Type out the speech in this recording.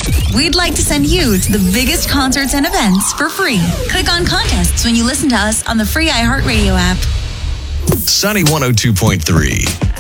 We'd like to send you to the biggest concerts and events for free. Click on contests when you listen to us on the free iHeartRadio app. Sunny 102.3.